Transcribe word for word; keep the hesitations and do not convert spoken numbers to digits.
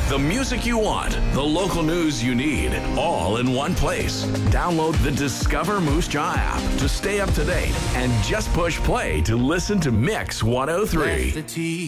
The music you want, the local news you need, all in one place. Download the Discover Moose Jaw app to stay up to date and just push play to listen to Mix one oh three.